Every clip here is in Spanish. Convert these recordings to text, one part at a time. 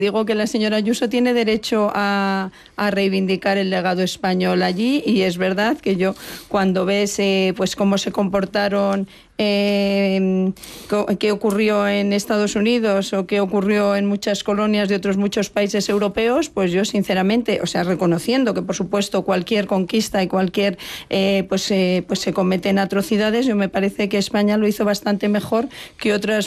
Digo que la señora Ayuso tiene derecho a reivindicar el legado español allí, y es verdad que yo, cuando ves pues cómo se comportaron, qué ocurrió en Estados Unidos o qué ocurrió en muchas colonias de otros muchos países europeos, pues yo sinceramente, o sea, reconociendo que por supuesto cualquier conquista y cualquier pues se cometen atrocidades, yo me parece que España lo hizo bastante mejor que otros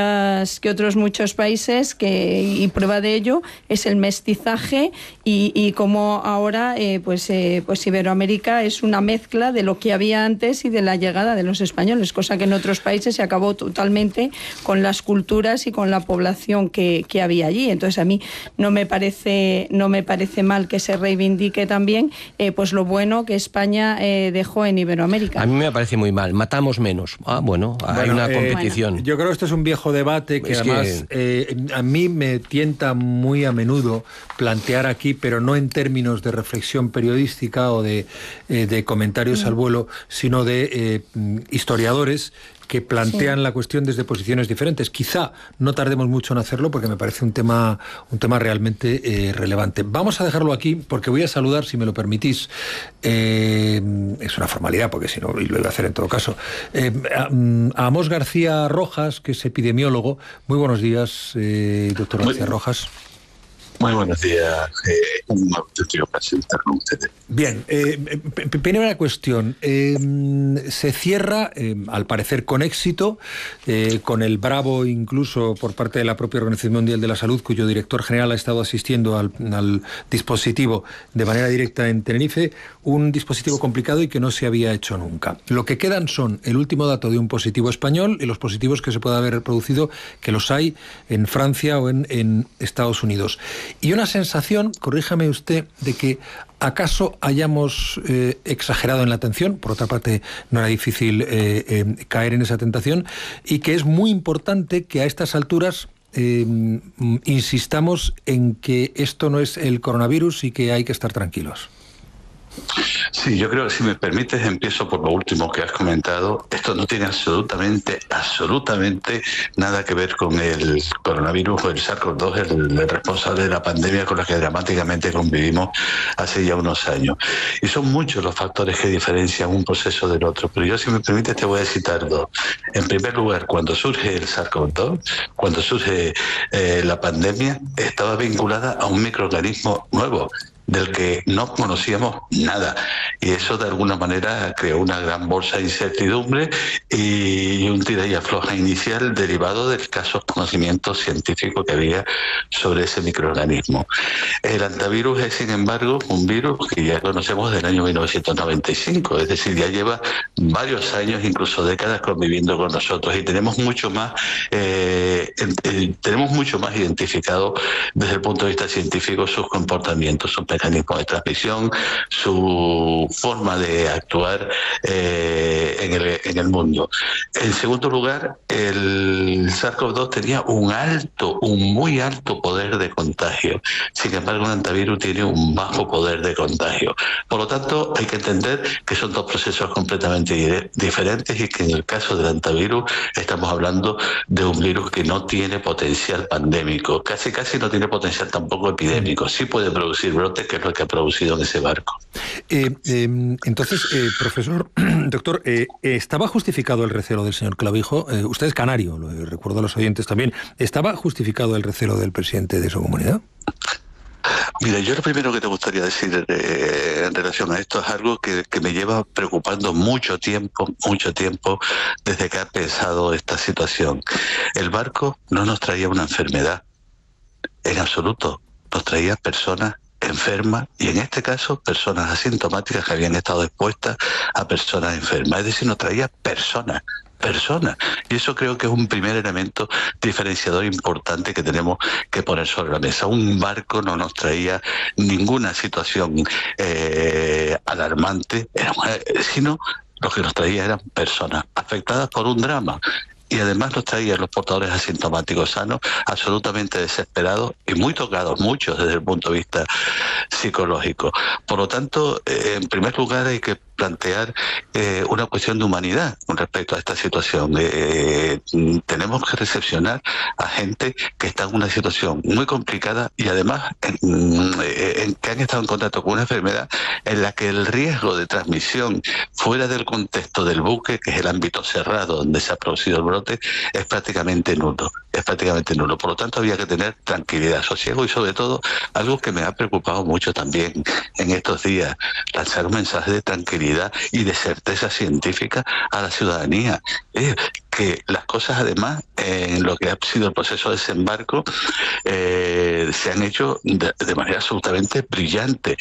muchos países, y prueba de ello es el mestizaje y cómo ahora pues Iberoamérica es una mezcla de lo que había antes y de la llegada de los españoles, cosa que en otros países se acabó totalmente con las culturas y con la población que había allí. Entonces a mí no me parece mal que se reivindique también pues lo bueno que España dejó en Iberoamérica. A mí me parece muy mal. Matamos menos. Bueno, hay una competición. Yo creo que este es un viejo debate que además a mí me tienta muy a menudo plantear aquí, pero no en términos de reflexión periodística o de comentarios al vuelo, sino de historiadores que plantean la cuestión desde posiciones diferentes. Quizá no tardemos mucho en hacerlo porque me parece un tema realmente relevante. Vamos a dejarlo aquí porque voy a saludar, si me lo permitís, es una formalidad porque si no, y lo iba a hacer en todo caso, a Amós García Rojas, que es epidemiólogo. Muy buenos días, doctor García Rojas. Muy buenos días, un auténtico placer estar con ustedes. Bien, primera cuestión, se cierra, al parecer con éxito, con el bravo incluso por parte de la propia Organización Mundial de la Salud, cuyo director general ha estado asistiendo al dispositivo de manera directa en Tenerife, un dispositivo complicado y que no se había hecho nunca. Lo que quedan son el último dato de un positivo español y los positivos que se puede haber producido, que los hay en Francia o en Estados Unidos. Y una sensación, corríjame usted, de que acaso hayamos exagerado en la atención, por otra parte no era difícil caer en esa tentación, y que es muy importante que a estas alturas insistamos en que esto no es el coronavirus y que hay que estar tranquilos. Sí, yo creo que, si me permites, empiezo por lo último que has comentado. Esto no tiene absolutamente nada que ver con el coronavirus o el SARS-CoV-2, el responsable de la pandemia con la que dramáticamente convivimos hace ya unos años. Y son muchos los factores que diferencian un proceso del otro, pero yo, si me permites, te voy a citar dos. En primer lugar, cuando surge el SARS-CoV-2, cuando surge la pandemia, estaba vinculada a un microorganismo nuevo, del que no conocíamos nada, y eso de alguna manera creó una gran bolsa de incertidumbre y un tira y afloja inicial derivado del escaso conocimiento científico que había sobre ese microorganismo. El hantavirus es, sin embargo, un virus que ya conocemos del año 1995, es decir, ya lleva varios años, incluso décadas, conviviendo con nosotros, y tenemos mucho más identificado desde el punto de vista científico sus comportamientos, sus mecanismos de transmisión, su forma de actuar en el mundo. En segundo lugar, el SARS-CoV-2 tenía un muy alto poder de contagio. Sin embargo, el hantavirus tiene un bajo poder de contagio. Por lo tanto, hay que entender que son dos procesos completamente diferentes, y que en el caso del hantavirus estamos hablando de un virus que no tiene potencial pandémico, casi no tiene potencial tampoco epidémico. Sí puede producir brotes, que es lo que ha producido en ese barco. Entonces, profesor, doctor, ¿estaba justificado el recelo del señor Clavijo? Usted es canario, lo recuerdo a los oyentes también. ¿Estaba justificado el recelo del presidente de su comunidad? Mira, yo lo primero que te gustaría decir en relación a esto es algo que me lleva preocupando mucho tiempo, desde que ha empezado esta situación. El barco no nos traía una enfermedad, en absoluto. Nos traía personas enfermas, y en este caso personas asintomáticas que habían estado expuestas a personas enfermas. Es decir, nos traía personas. Y eso creo que es un primer elemento diferenciador importante que tenemos que poner sobre la mesa. Un barco no nos traía ninguna situación alarmante, sino lo que nos traía eran personas afectadas por un drama. Y además nos traían los portadores asintomáticos sanos, absolutamente desesperados y muy tocados, muchos desde el punto de vista psicológico. Por lo tanto, en primer lugar hay que plantear una cuestión de humanidad con respecto a esta situación. Tenemos que recepcionar a gente que está en una situación muy complicada y además que han estado en contacto con una enfermedad en la que el riesgo de transmisión fuera del contexto del buque, que es el ámbito cerrado donde se ha producido el brote, es prácticamente nulo. Por lo tanto, había que tener tranquilidad, sosiego y sobre todo, algo que me ha preocupado mucho también en estos días, lanzar un mensaje de tranquilidad y de certeza científica a la ciudadanía. Que las cosas, además, en lo que ha sido el proceso de desembarco, se han hecho de manera absolutamente brillante,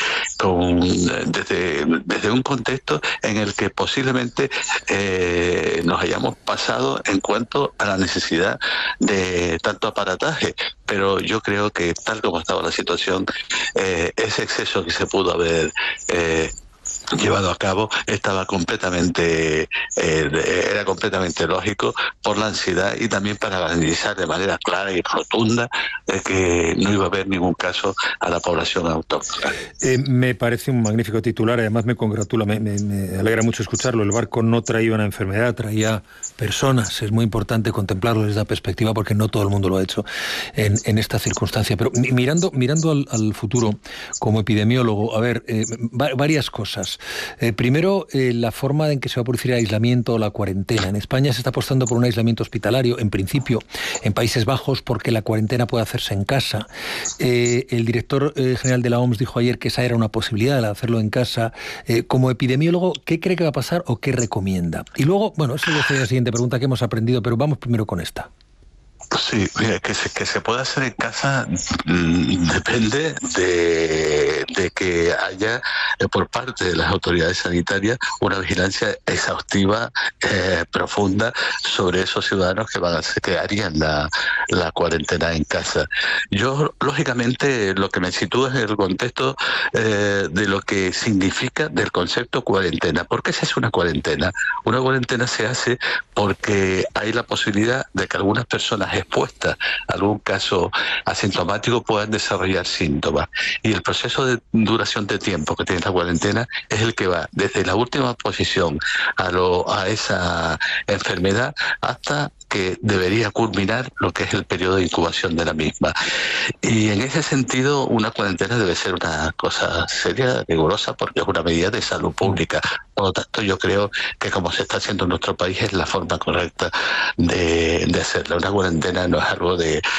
desde un contexto en el que posiblemente nos hayamos pasado en cuanto a la necesidad de tanto aparataje. Pero yo creo que, tal como estaba la situación, ese exceso que se pudo haber llevado a cabo era completamente lógico por la ansiedad y también para garantizar de manera clara y rotunda que no iba a haber ningún caso a la población autóctona. Me parece un magnífico titular, además me congratula, me alegra mucho escucharlo. El barco no traía una enfermedad, traía personas. Es muy importante contemplarlo desde esa perspectiva porque no todo el mundo lo ha hecho en esta circunstancia. Pero mirando al futuro como epidemiólogo, a ver, varias cosas. Primero, la forma en que se va a producir el aislamiento o la cuarentena. En España se está apostando por un aislamiento hospitalario, en principio, en Países Bajos, porque la cuarentena puede hacerse en casa. El director general de la OMS dijo ayer que esa era una posibilidad, de hacerlo en casa. Como epidemiólogo, ¿qué cree que va a pasar o qué recomienda? Y luego, bueno, esa es la siguiente pregunta que hemos aprendido, pero vamos primero con esta. Sí, mira, que se pueda hacer en casa depende de que haya por parte de las autoridades sanitarias una vigilancia exhaustiva, profunda sobre esos ciudadanos que harían la cuarentena en casa. Yo, lógicamente, lo que me sitúa es en el contexto de lo que significa del concepto cuarentena. ¿Por qué se hace una cuarentena? Una cuarentena se hace porque hay la posibilidad de que algunas personas expuestas a algún caso asintomático puedan desarrollar síntomas. Y el proceso de duración de tiempo que tiene la cuarentena es el que va desde la última posición a esa enfermedad hasta que debería culminar lo que es el periodo de incubación de la misma. Y en ese sentido, una cuarentena debe ser una cosa seria, rigurosa, porque es una medida de salud pública. Por lo tanto, yo creo que como se está haciendo en nuestro país es la forma correcta de hacerla. Una cuarentena no es algo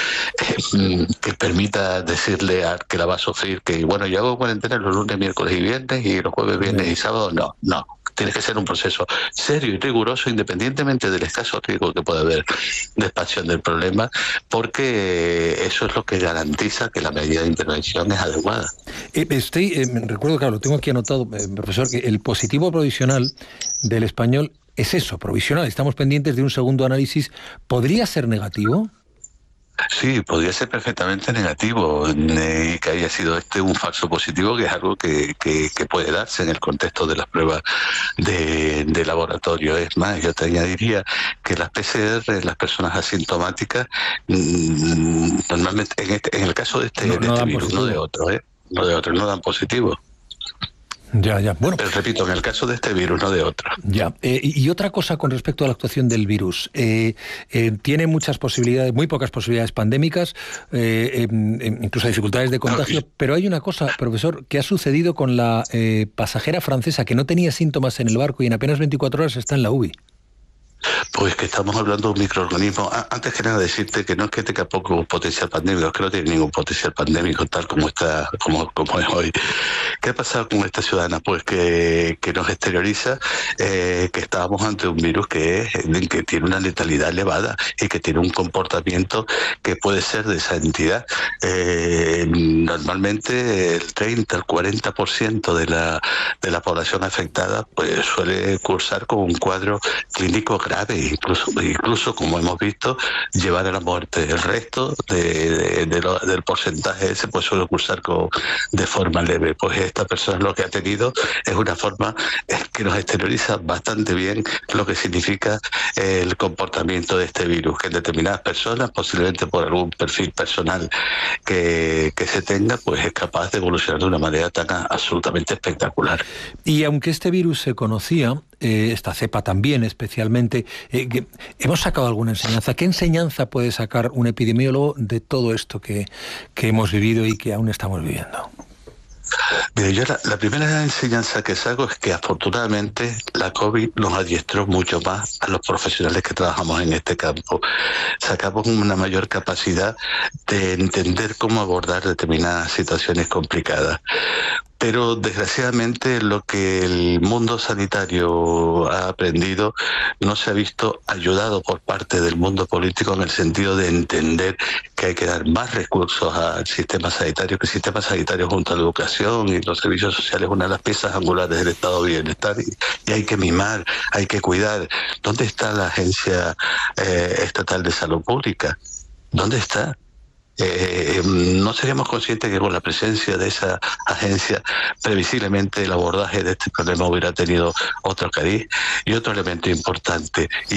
que permita decirle al que la va a sufrir que, bueno, yo hago cuarentena los lunes, miércoles y viernes y los jueves, viernes y sábados. No. Tiene que ser un proceso serio y riguroso, independientemente del escaso riesgo que pueda haber de expansión del problema, porque eso es lo que garantiza que la medida de intervención es adecuada. Recuerdo, claro, lo tengo aquí anotado, profesor, que el positivo provisional del español es eso, provisional. Estamos pendientes de un segundo análisis. ¿Podría ser negativo? Sí, podría ser perfectamente negativo y que haya sido un falso positivo, que es algo que puede darse en el contexto de las pruebas de laboratorio. Es más, yo te añadiría que las PCR, las personas asintomáticas, normalmente en el caso de este virus, no de otro, no dan positivo. Ya. Bueno, pero repito, en el caso de este virus, no de otro. Ya. Y otra cosa con respecto a la actuación del virus. Tiene muchas posibilidades, muy pocas posibilidades pandémicas, incluso dificultades de contagio, pero hay una cosa, profesor, que ha sucedido con la pasajera francesa que no tenía síntomas en el barco y en apenas 24 horas está en la UBI. Pues que estamos hablando de un microorganismo. Antes que nada decirte que no es que tenga poco potencial pandémico, es que no tiene ningún potencial pandémico tal como está, como es hoy. ¿Qué ha pasado con esta ciudadana? Pues que nos exterioriza que estábamos ante un virus que tiene una letalidad elevada y que tiene un comportamiento que puede ser de esa entidad. Normalmente el 30, el 40% de la población afectada pues suele cursar con un cuadro clínico grave. grave, incluso como hemos visto, llevar a la muerte. El resto del porcentaje ese pues suele cursar de forma leve. Pues esta persona lo que ha tenido es una forma que nos exterioriza bastante bien lo que significa el comportamiento de este virus, que en determinadas personas, posiblemente por algún perfil personal que se tenga, pues es capaz de evolucionar de una manera tan absolutamente espectacular. Y aunque este virus se conocía, esta cepa también especialmente, ¿hemos sacado alguna enseñanza? ¿Qué enseñanza puede sacar un epidemiólogo de todo esto que hemos vivido y que aún estamos viviendo? Mira, yo la primera enseñanza que saco es que afortunadamente la COVID nos adiestró mucho más a los profesionales que trabajamos en este campo. Sacamos una mayor capacidad de entender cómo abordar determinadas situaciones complicadas. Pero desgraciadamente lo que el mundo sanitario ha aprendido no se ha visto ayudado por parte del mundo político en el sentido de entender que hay que dar más recursos al sistema sanitario, que el sistema sanitario junto a la educación y los servicios sociales es una de las piezas angulares del estado de bienestar y hay que mimar, hay que cuidar. ¿Dónde está la Agencia Estatal de Salud Pública? ¿Dónde está? No seríamos conscientes que con la presencia de esa agencia previsiblemente el abordaje de este problema hubiera tenido otro cariz. Y otro elemento importante, y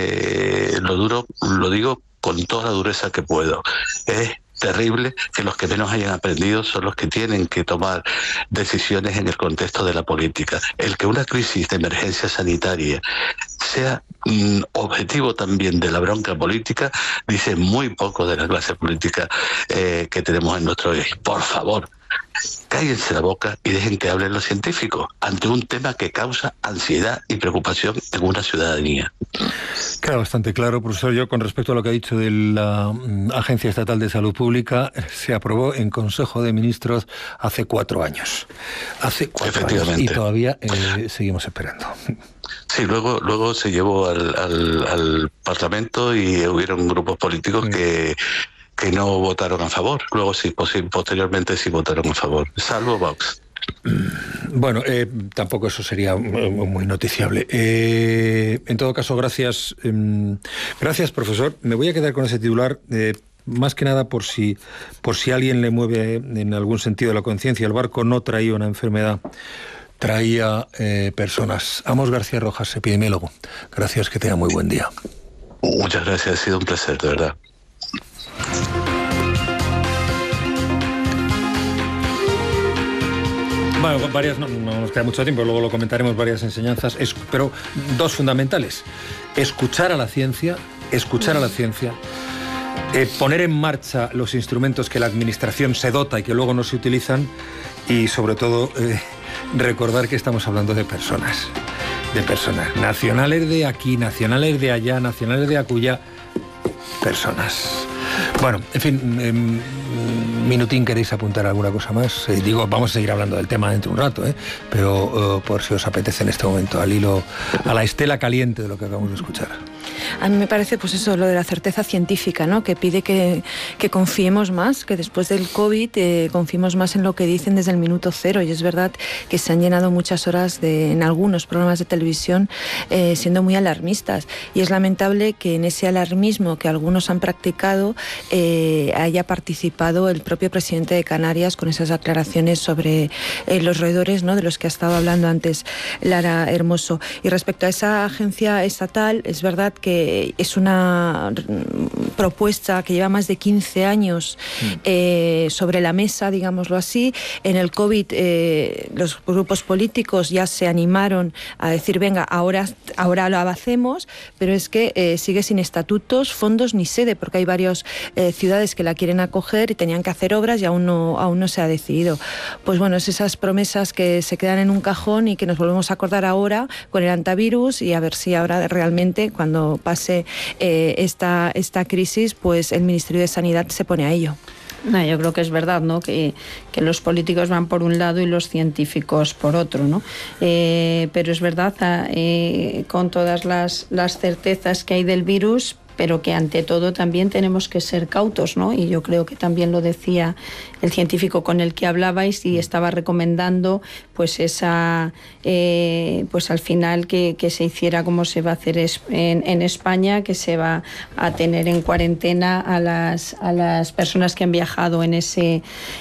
lo digo con toda la dureza que puedo, es terrible que los que menos hayan aprendido son los que tienen que tomar decisiones en el contexto de la política. El que una crisis de emergencia sanitaria sea objetivo también de la bronca política dice muy poco de la clase política que tenemos en nuestro país. Por favor, cállense la boca y dejen que hablen los científicos ante un tema que causa ansiedad y preocupación en una ciudadanía. Queda bastante claro, profesor. Yo, con respecto a lo que ha dicho de la Agencia Estatal de Salud Pública, se aprobó en Consejo de Ministros hace 4 años. Hace 4 años y todavía seguimos esperando. Sí, luego se llevó al Parlamento y hubieron grupos políticos que no votaron a favor. Luego sí, posteriormente sí votaron a favor, salvo Vox. Bueno, tampoco eso sería muy noticiable. En todo caso, gracias, profesor. Me voy a quedar con ese titular, más que nada por si alguien le mueve en algún sentido la conciencia. El barco no traía una enfermedad, traía personas. Amos García Rojas, epidemiólogo. Gracias, que tenga muy buen día. Muchas gracias, ha sido un placer, de verdad. Bueno, no nos queda mucho tiempo, luego lo comentaremos, varias enseñanzas, pero 2 fundamentales. Escuchar a la ciencia, poner en marcha los instrumentos que la administración se dota y que luego no se utilizan, y sobre todo recordar que estamos hablando de personas, nacionales de aquí, nacionales de allá, nacionales de acullá, personas. Bueno, en fin, minutín, ¿queréis apuntar alguna cosa más? Vamos a seguir hablando del tema dentro de un rato, pero por si os apetece en este momento, al hilo, a la estela caliente de lo que acabamos de escuchar. A mí me parece, pues eso, lo de la certeza científica, ¿no? Que pide que confiemos más, que después del COVID confiemos más en lo que dicen desde el minuto cero. Y es verdad que se han llenado muchas horas en algunos programas de televisión siendo muy alarmistas. Y es lamentable que en ese alarmismo que algunos han practicado haya participado el propio presidente de Canarias con esas aclaraciones sobre los roedores, ¿no? De los que ha estado hablando antes Lara Hermoso. Y respecto a esa agencia estatal, es verdad que es una propuesta que lleva más de 15 años sobre la mesa, digámoslo así. En el COVID los grupos políticos ya se animaron a decir, venga, ahora lo hacemos, pero es que sigue sin estatutos, fondos ni sede, porque hay varias ciudades que la quieren acoger y tenían que hacer obras y aún no se ha decidido. Pues bueno, es esas promesas que se quedan en un cajón y que nos volvemos a acordar ahora con el antivirus, y a ver si ahora realmente, cuando pase esta crisis, pues el Ministerio de Sanidad se pone a ello. No, yo creo que es verdad, ¿no? Que los políticos van por un lado y los científicos por otro, ¿no? Pero es verdad, con todas las certezas que hay del virus, pero que ante todo también tenemos que ser cautos, ¿no? Y yo creo que también lo decía el científico con el que hablabais y estaba recomendando pues esa pues al final que se hiciera como se va a hacer en España, que se va a tener en cuarentena a las personas que han viajado en ese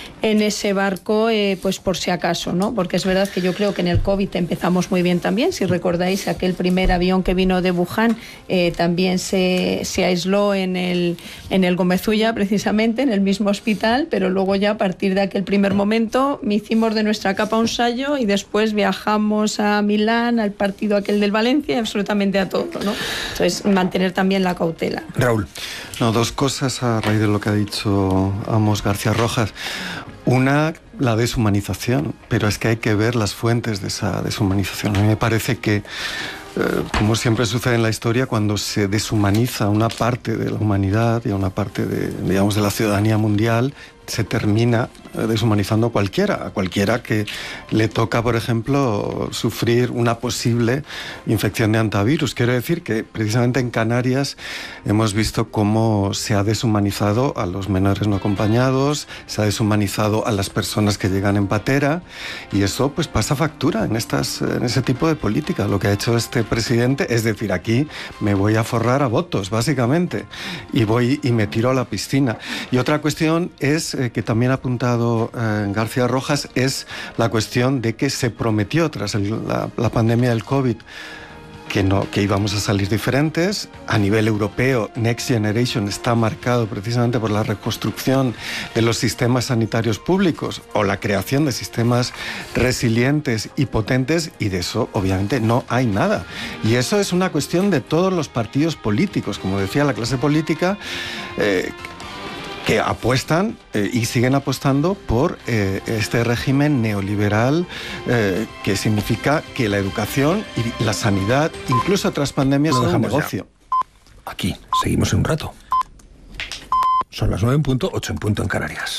barco, pues por si acaso, ¿no? Porque es verdad que yo creo que en el COVID empezamos muy bien también. Si recordáis, aquel primer avión que vino de Wuhan también se aisló en el Gomezulla, precisamente, en el mismo hospital, pero luego ya a partir de aquel primer momento hicimos de nuestra capa un sallo y después viajamos a Milán, al partido aquel del Valencia, absolutamente a todo, ¿no? Entonces, mantener también la cautela. Raúl. No, dos cosas a raíz de lo que ha dicho Amos García Rojas. Una, la deshumanización, pero es que hay que ver las fuentes de esa deshumanización. A mí me parece que, como siempre sucede en la historia, cuando se deshumaniza una parte de la humanidad y a una parte de la ciudadanía mundial, se termina deshumanizando a cualquiera que le toca, por ejemplo, sufrir una posible infección de hantavirus. Quiero decir que precisamente en Canarias hemos visto cómo se ha deshumanizado a los menores no acompañados, se ha deshumanizado a las personas que llegan en patera, y eso pues pasa factura en ese tipo de política. Lo que ha hecho este presidente es decir, aquí me voy a forrar a votos, básicamente, y me tiro a la piscina. Y otra cuestión es que también ha apuntado García Rojas, es la cuestión de que se prometió tras la pandemia del COVID que íbamos a salir diferentes. A nivel europeo, Next Generation está marcado precisamente por la reconstrucción de los sistemas sanitarios públicos o la creación de sistemas resilientes y potentes, y de eso obviamente no hay nada. Y eso es una cuestión de todos los partidos políticos, como decía la clase política, que apuestan y siguen apostando por este régimen neoliberal que significa que la educación y la sanidad, incluso tras pandemias, son un negocio. Ya. Aquí, seguimos en un rato. Son las 9 en punto, 8 en punto en Canarias.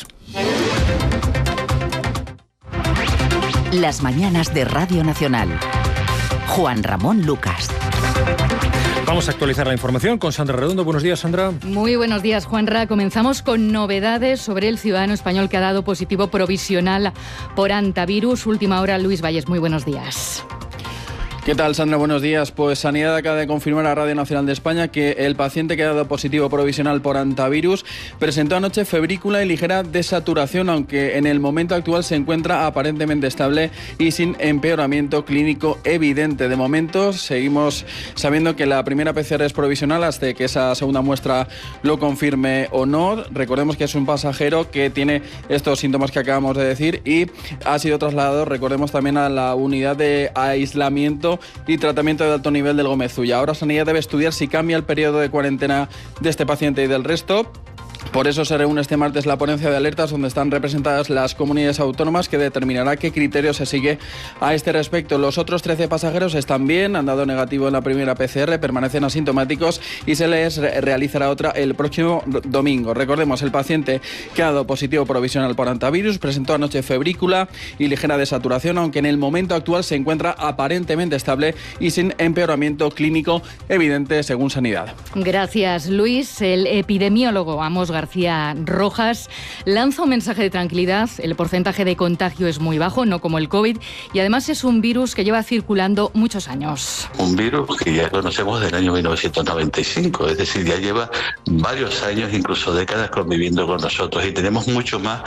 Las mañanas de Radio Nacional. Juan Ramón Lucas. Vamos a actualizar la información con Sandra Redondo. Buenos días, Sandra. Muy buenos días, Juanra. Comenzamos con novedades sobre el ciudadano español que ha dado positivo provisional por hantavirus. Última hora, Luis Valles. Muy buenos días. ¿Qué tal, Sandra? Buenos días. Pues Sanidad acaba de confirmar a Radio Nacional de España que el paciente que ha dado positivo provisional por hantavirus presentó anoche febrícula y ligera desaturación, aunque en el momento actual se encuentra aparentemente estable y sin empeoramiento clínico evidente. De momento seguimos sabiendo que la primera PCR es provisional hasta que esa segunda muestra lo confirme o no. Recordemos que es un pasajero que tiene estos síntomas que acabamos de decir y ha sido trasladado, recordemos, también a la unidad de aislamiento y tratamiento de alto nivel del Gomezulla. Ahora Sanidad debe estudiar si cambia el periodo de cuarentena de este paciente y del resto. Por eso se reúne este martes la ponencia de alertas, donde están representadas las comunidades autónomas, que determinará qué criterio se sigue a este respecto. Los otros 13 pasajeros están bien, han dado negativo en la primera PCR, permanecen asintomáticos y se les realizará otra el próximo domingo. Recordemos, el paciente que ha dado positivo provisional por hantavirus presentó anoche febrícula y ligera desaturación, aunque en el momento actual se encuentra aparentemente estable y sin empeoramiento clínico evidente, según Sanidad. Gracias, Luis. El epidemiólogo Amos García Rojas lanza un mensaje de tranquilidad. El porcentaje de contagio es muy bajo, no como el COVID, y además es un virus que lleva circulando muchos años. Un virus que ya conocemos del año 1995, es decir, ya lleva varios años, incluso décadas, conviviendo con nosotros, y tenemos mucho más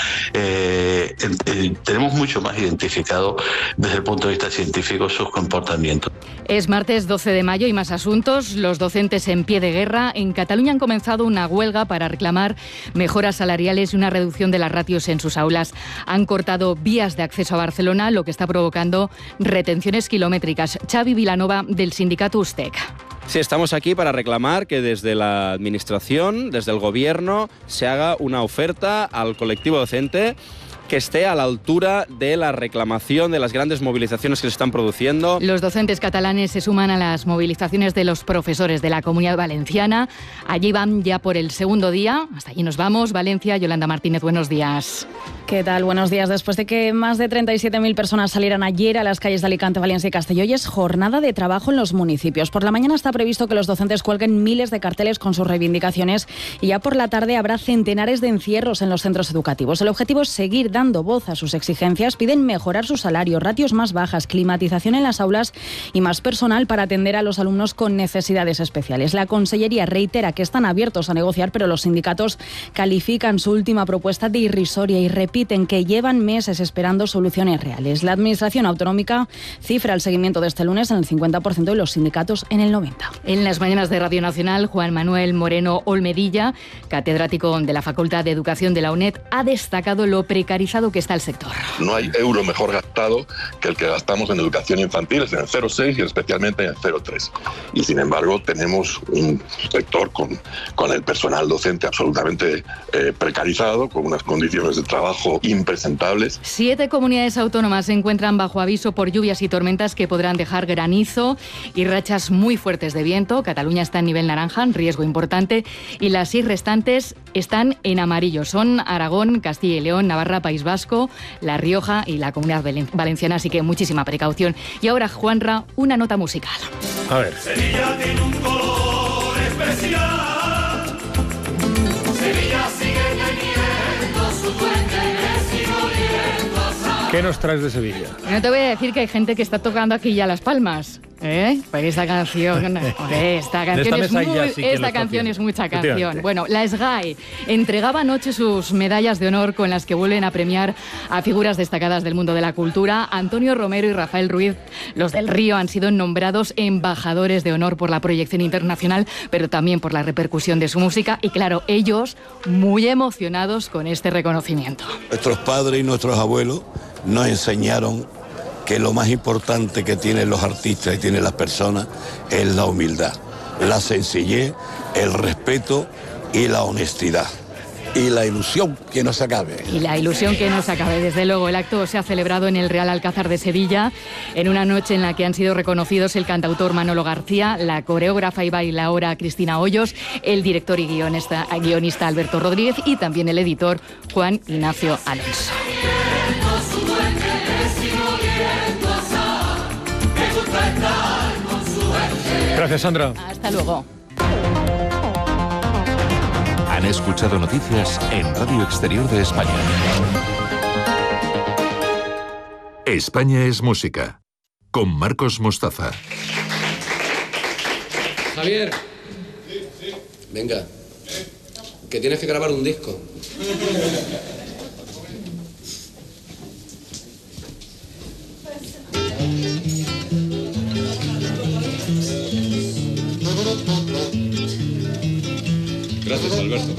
identificado desde el punto de vista científico sus comportamientos. Es martes 12 de mayo y más asuntos. Los docentes en pie de guerra. En Cataluña han comenzado una huelga para reclamar mejoras salariales y una reducción de las ratios en sus aulas. Han cortado vías de acceso a Barcelona, lo que está provocando retenciones kilométricas. Xavi Vilanova, del sindicato USTEC. Sí, estamos aquí para reclamar que desde la Administración, desde el Gobierno, se haga una oferta al colectivo docente que esté a la altura de la reclamación, de las grandes movilizaciones que se están produciendo. Los docentes catalanes se suman a las movilizaciones de los profesores de la Comunidad Valenciana. Allí van ya por el segundo día. Hasta allí nos vamos. Valencia, Yolanda Martínez, buenos días. ¿Qué tal? Buenos días. Después de que más de 37.000 personas salieran ayer a las calles de Alicante, Valencia y Castelló, hoy es jornada de trabajo en los municipios. Por la mañana está previsto que los docentes cuelguen miles de carteles con sus reivindicaciones y ya por la tarde habrá centenares de encierros en los centros educativos. El objetivo es seguir dando voz a sus exigencias. Piden mejorar sus salarios, ratios más bajas, climatización en las aulas y más personal para atender a los alumnos con necesidades especiales. La Consellería reitera que están abiertos a negociar, pero los sindicatos califican su última propuesta de irrisoria y repiten que llevan meses esperando soluciones reales. La Administración Autonómica cifra el seguimiento de este lunes en el 50% y los sindicatos en el 90%. En las mañanas de Radio Nacional, Juan Manuel Moreno Olmedilla, catedrático de la Facultad de Educación de la UNED, ha destacado lo precarizado que está el sector. No hay euro mejor gastado que el que gastamos en educación infantil, en el 0,6 y especialmente en el 0,3. Y sin embargo tenemos un sector con el personal docente absolutamente precarizado, con unas condiciones de trabajo impresentables. 7 comunidades autónomas se encuentran bajo aviso por lluvias y tormentas que podrán dejar granizo y rachas muy fuertes de viento. Cataluña está en nivel naranja, en riesgo importante, y las 6 restantes están en amarillo. Son Aragón, Castilla y León, Navarra, País Vasco, La Rioja y la Comunidad Valenciana, así que muchísima precaución. Y ahora, Juanra, una nota musical. A ver. Sevilla tiene un color especial. Sevilla sigue teniendo su duende. ¿Qué nos traes de Sevilla? No te voy a decir que hay gente que está tocando aquí ya Las Palmas, ¿eh? Porque esta canción, esta canción es mucha canción. Bueno, la SGAE entregaba anoche sus medallas de honor con las que vuelven a premiar a figuras destacadas del mundo de la cultura. Antonio Romero y Rafael Ruiz, los del Río, han sido nombrados embajadores de honor por la proyección internacional, pero también por la repercusión de su música. Y claro, ellos muy emocionados con este reconocimiento. Nuestros padres y nuestros abuelos nos enseñaron que lo más importante que tienen los artistas y tienen las personas es la humildad, la sencillez, el respeto y la honestidad. Y la ilusión que no se acabe. Y la ilusión que no se acabe, desde luego. El acto se ha celebrado en el Real Alcázar de Sevilla, en una noche en la que han sido reconocidos el cantautor Manolo García, la coreógrafa y bailaora Cristina Hoyos, el director y guionista Alberto Rodríguez y también el editor Juan Ignacio Alonso. Gracias, Sandra. Hasta luego. Han escuchado noticias en Radio Exterior de España. España es música, con Marcos Mostaza. Javier. Venga, que tienes que grabar un disco. Gracias, Alberto.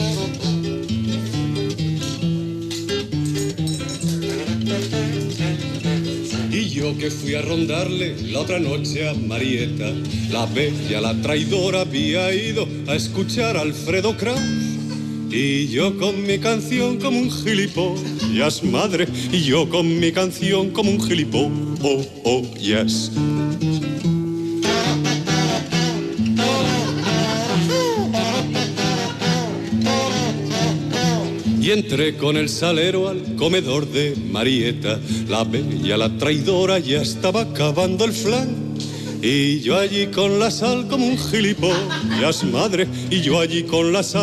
Y yo que fui a rondarle la otra noche a Marieta, la bella, la traidora, había ido a escuchar a Alfredo Kraus. Y yo con mi canción como un gilipollas, madre, y yo con mi canción como un gilipollas. Y entré con el salero al comedor de Marieta. La bella, la traidora, ya estaba acabando el flan. Y yo allí con la sal como un gilipollas, madre. Y yo allí con la sal